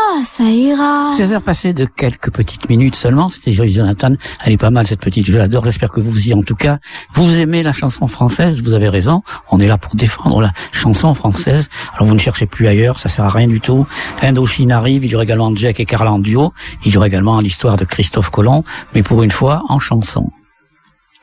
ça ira. 16h passées de quelques petites minutes seulement. C'était Joyce Jonathan. Elle est pas mal, cette petite. Je l'adore. J'espère que vous y, en tout cas, vous aimez la chanson française. Vous avez raison. On est là pour défendre la chanson française. Alors vous ne cherchez plus ailleurs. Ça sert à rien du tout. Indochine arrive. Il y aura également Jack et Carla en duo. Il y aura également l'histoire de Christophe Colomb. Mais pour une fois, en chanson.